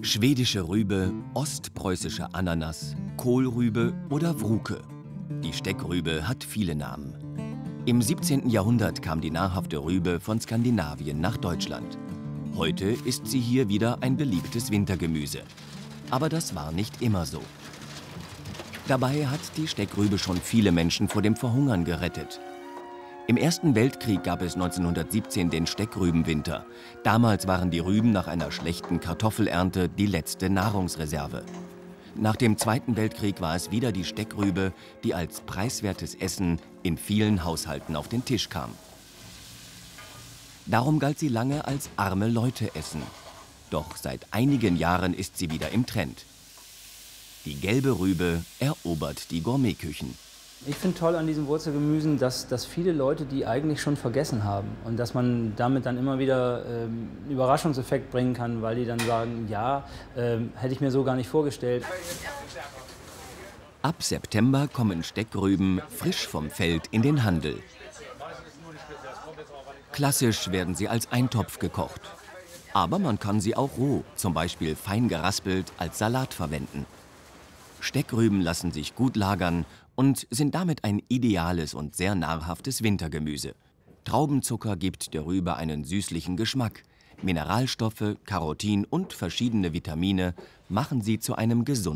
Schwedische Rübe, ostpreußische Ananas, Kohlrübe oder Wruke. Die Steckrübe hat viele Namen. Im 17. Jahrhundert kam die nahrhafte Rübe von Skandinavien nach Deutschland. Heute ist sie hier wieder ein beliebtes Wintergemüse. Aber das war nicht immer so. Dabei hat die Steckrübe schon viele Menschen vor dem Verhungern gerettet. Im Ersten Weltkrieg gab es 1917 den Steckrübenwinter. Damals waren die Rüben nach einer schlechten Kartoffelernte die letzte Nahrungsreserve. Nach dem Zweiten Weltkrieg war es wieder die Steckrübe, die als preiswertes Essen in vielen Haushalten auf den Tisch kam. Darum galt sie lange als arme Leute-Essen. Doch seit einigen Jahren ist sie wieder im Trend. Die gelbe Rübe erobert die Gourmetküchen. Ich finde toll an diesen Wurzelgemüsen, dass viele Leute die eigentlich schon vergessen haben und dass man damit dann immer wieder einen Überraschungseffekt bringen kann, weil die dann sagen, ja, hätte ich mir so gar nicht vorgestellt. Ab September kommen Steckrüben frisch vom Feld in den Handel. Klassisch werden sie als Eintopf gekocht. Aber man kann sie auch roh, zum Beispiel fein geraspelt, als Salat verwenden. Steckrüben lassen sich gut lagern und sind damit ein ideales und sehr nahrhaftes Wintergemüse. Traubenzucker gibt der Rübe einen süßlichen Geschmack. Mineralstoffe, Carotin und verschiedene Vitamine machen sie zu einem gesunden